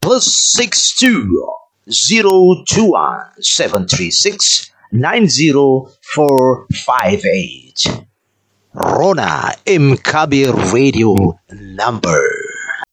+62 021 736 90458. Rona Mkabi Radio number.